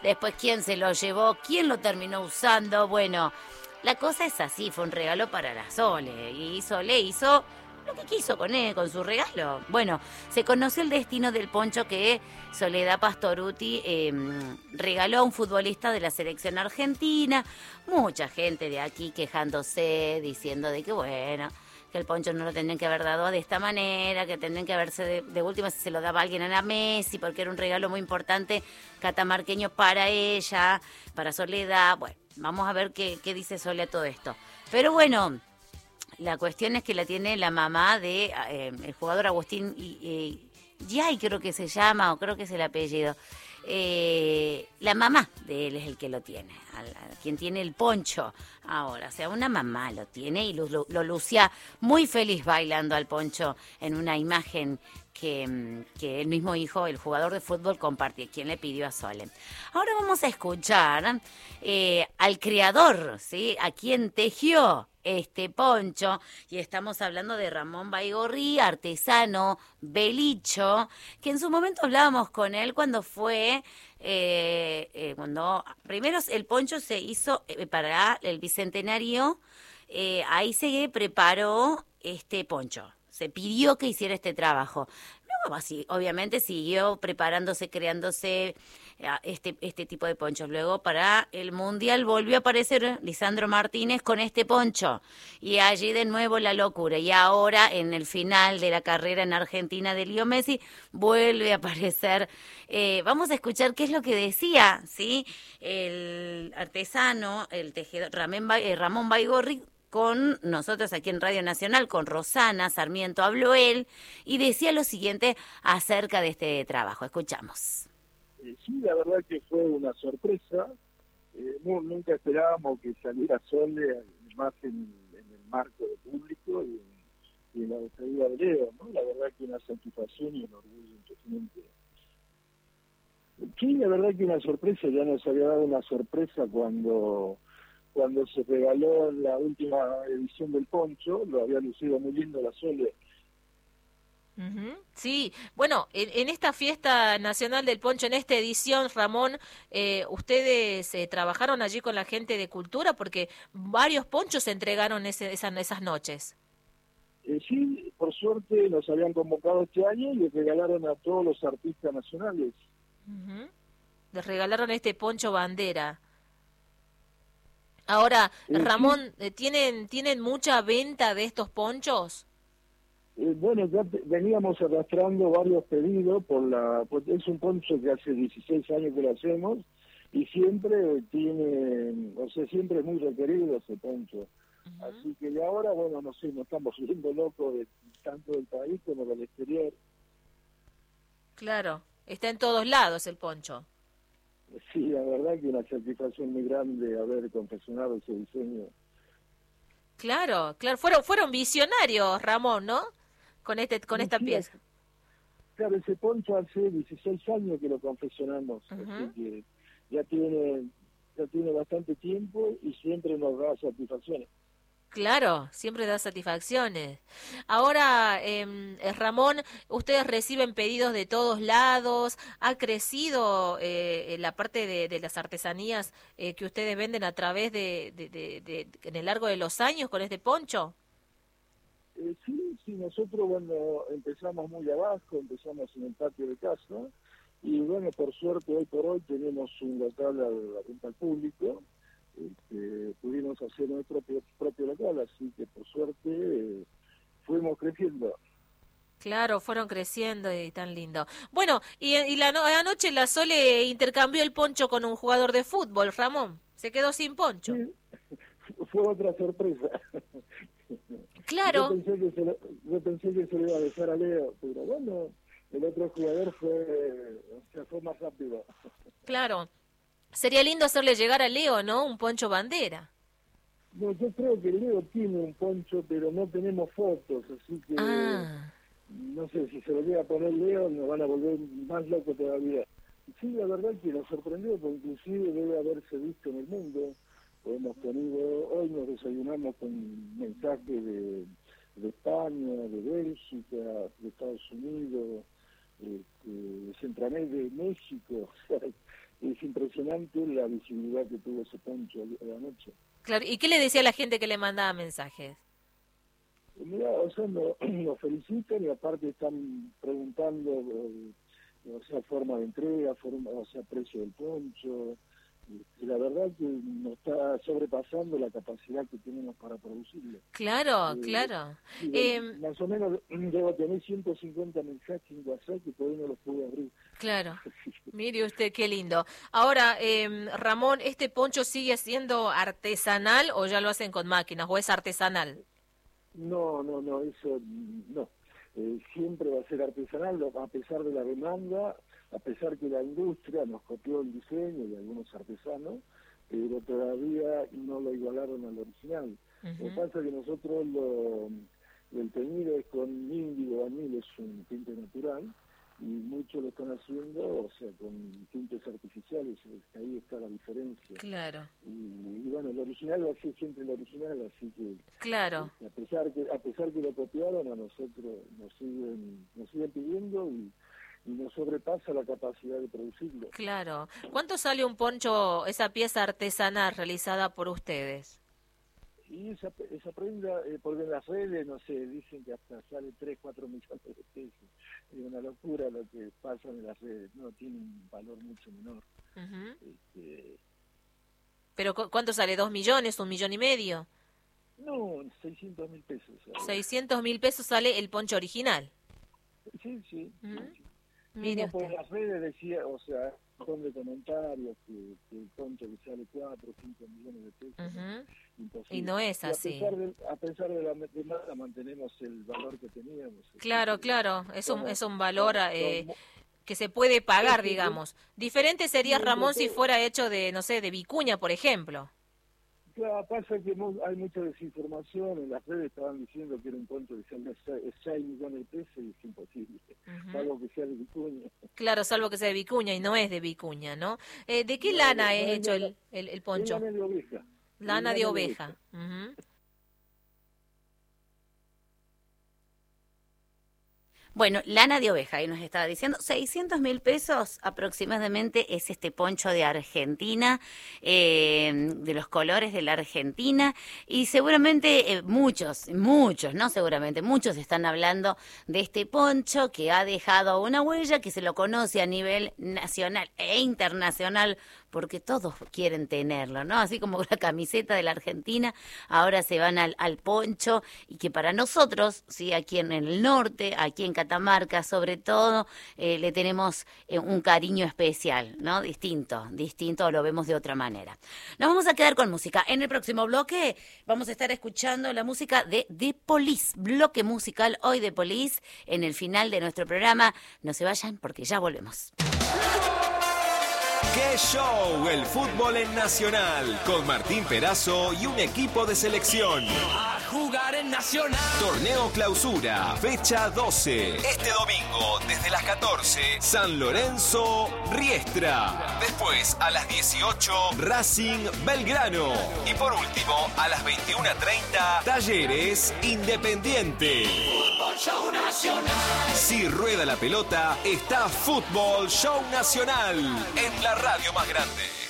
después quién se lo llevó, quién lo terminó usando. Bueno, la cosa es así, fue un regalo para la Sole. Y Sole hizo lo que quiso con él, con su regalo. Bueno, se conoció el destino del poncho que Soledad Pastoruti regaló a un futbolista de la selección argentina. Mucha gente de aquí quejándose, diciendo de que bueno, que el poncho no lo tendrían que haber dado de esta manera, que tendrían que haberse de última si se lo daba a alguien a la Messi, porque era un regalo muy importante catamarqueño para ella, para Soledad. Bueno, vamos a ver qué dice Sole a todo esto. Pero bueno, la cuestión es que la tiene la mamá de el jugador Agustín Yay, creo que se llama, o creo que es el apellido. La mamá de él es el que lo tiene, quien tiene el poncho ahora. O sea, una mamá lo tiene y lo lucía muy feliz bailando al poncho en una imagen que el mismo hijo, el jugador de fútbol, compartió, quien le pidió a Sole. Ahora vamos a escuchar al creador, ¿sí? A quien tejió este poncho, y estamos hablando de Ramón Baigorri, artesano, belicho, que en su momento hablábamos con él cuando fue, cuando primero el poncho se hizo para el Bicentenario, ahí se preparó este poncho. Se pidió que hiciera este trabajo. Luego, así, obviamente, siguió preparándose, creándose este tipo de ponchos. Luego, para el Mundial, volvió a aparecer Lisandro Martínez con este poncho. Y allí de nuevo la locura. Y ahora, en el final de la carrera en Argentina de Leo Messi, vuelve a aparecer. Vamos a escuchar qué es lo que decía, ¿sí? El artesano, el tejedor Ramón Baigorri, con nosotros aquí en Radio Nacional, con Rosana Sarmiento, habló él y decía lo siguiente acerca de este trabajo. Escuchamos. Sí, la verdad que fue una sorpresa. Nunca esperábamos que saliera Sole, más en el marco del público y en la despedida de Leo, ¿no? La verdad que una satisfacción y un orgullo impresionante. Sí, la verdad que una sorpresa, ya nos había dado una sorpresa cuando se regaló la última edición del poncho, lo había lucido muy lindo la Sole. Sí, bueno, en esta fiesta nacional del poncho, en esta edición, Ramón, ustedes trabajaron allí con la gente de cultura porque varios ponchos se entregaron esas noches. Sí, por suerte nos habían convocado este año y les regalaron a todos los artistas nacionales. Les regalaron este poncho bandera. Ahora, Ramón, Sí. ¿tienen mucha venta de estos ponchos? Bueno, ya veníamos arrastrando varios pedidos pues es un poncho que hace 16 años que lo hacemos y siempre siempre es muy requerido ese poncho. Así que ya ahora, bueno, no sé, nos estamos volviendo locos tanto del país como del exterior. Claro, está en todos lados el poncho. Sí, la verdad que una satisfacción muy grande haber confeccionado ese diseño. Claro, claro, fueron visionarios, Ramón, ¿no? Con Y esta sí, pieza. claro, ese poncho hace 16 años que lo confeccionamos, así que ya tiene bastante tiempo y siempre nos da satisfacciones. Claro, siempre da satisfacciones. Ahora, Ramón, ustedes reciben pedidos de todos lados. ¿Ha crecido la parte de las artesanías que ustedes venden a través en el largo de los años con este poncho? Sí, nosotros, bueno, empezamos muy abajo, empezamos en el patio de casa, y bueno, por suerte hoy por hoy tenemos un local a la venta al público, pudimos hacer nuestro propio local, así que por suerte fuimos creciendo. Claro, fueron creciendo y tan lindo. Bueno, y anoche la Sole intercambió el poncho con un jugador de fútbol, Ramón. Se quedó sin poncho. Sí, fue otra sorpresa. Yo Claro, pensé que se lo, yo pensé que se lo iba a dejar a Leo, pero bueno, el otro jugador fue más rápido. claro. Sería lindo hacerle llegar a Leo, ¿no? Un poncho bandera. No, yo creo que Leo tiene un poncho, pero no tenemos fotos, así que Ah, no sé, si se lo llega a poner Leo nos van a volver más locos todavía. Sí, la verdad que nos sorprendió, porque inclusive debe haberse visto en el mundo. Hoy nos desayunamos con mensajes de España, de Bélgica, de Estados Unidos, de Centroamérica, de México. O sea, es impresionante la visibilidad que tuvo ese poncho a la noche. Claro, ¿y qué le decía a la gente que le mandaba mensajes? Mira, o sea, nos felicitan y aparte están preguntando, o sea, forma de entrega, o sea, precio del poncho. Y la verdad que nos está sobrepasando la capacidad que tenemos para producirlo. Claro, claro. Más o menos debo tener 150 mensajes en WhatsApp que todavía no los pude abrir. Claro. Mire usted, qué lindo. Ahora, Ramón, ¿este poncho sigue siendo artesanal o ya lo hacen con máquinas o es artesanal? No, eso no. Siempre va a ser artesanal, a pesar de la demanda, a pesar que la industria nos copió el diseño de algunos artesanos, pero todavía no lo igualaron al original. Lo que pasa es que nosotros el teñido es con índigo, anil, es un tinte natural, y muchos lo están haciendo, o sea, con tintes artificiales, ahí está la diferencia. Claro. Y bueno, el original va a ser siempre el original, así que... Claro. A pesar que lo copiaron, a nosotros nos siguen pidiendo y nos sobrepasa la capacidad de producirlo. Claro. ¿Cuánto sale un poncho, esa pieza artesanal realizada por ustedes? Y esa prenda, porque en las redes, no sé, dicen que hasta sale 3, 4 millones de pesos. Es una locura lo que pasa en las redes, no, tiene un valor mucho menor. ¿Pero cuánto sale? ¿2 millones? ¿1,5 millones? No, 600.000 pesos. 600.000 pesos sale el poncho original. Sí. Sí. Mire Por las redes decía, o sea, un montón de comentarios que el poncho que sale 4 o 5 millones de pesos. Imposible. Y no es así. A pesar de la demanda mantenemos el valor que teníamos. Claro, es un valor que se puede pagar, digamos. Diferente sería, Ramón, si fuera hecho de, no sé, de vicuña, por ejemplo. Claro, pasa que hay mucha desinformación, en las redes estaban diciendo que era un poncho que salía 6 millones de pesos y es imposible, salvo que sea de vicuña. Claro, salvo que sea de vicuña y no es de vicuña, ¿no? ¿De qué lana es hecho el poncho? Lana de oveja. Lana de oveja. Bueno, lana de oveja, ahí nos estaba diciendo, 600.000 pesos aproximadamente es este poncho de Argentina, de los colores de la Argentina, y seguramente muchos, no seguramente, muchos están hablando de este poncho que ha dejado una huella, que se lo conoce a nivel nacional e internacional, porque todos quieren tenerlo, ¿no? Así como la camiseta de la Argentina, ahora se van al poncho, y que para nosotros, sí, aquí en el norte, aquí en Catamarca sobre todo, le tenemos un cariño especial, ¿no? Distinto, lo vemos de otra manera. Nos vamos a quedar con música. En el próximo bloque vamos a estar escuchando la música de The Police, bloque musical hoy de Police, en el final de nuestro programa. No se vayan porque ya volvemos. ¡Qué show! El fútbol en Nacional, con Martín Perazo y un equipo de selección. A jugar en Nacional. Torneo Clausura, fecha 12. Este domingo, desde las 14, San Lorenzo, Riestra. Después, a las 18, Racing Belgrano. Y por último, a las 21:30, Talleres Independiente. Fútbol Show Nacional. Si rueda la pelota, está Fútbol Show Nacional en la radio más grande.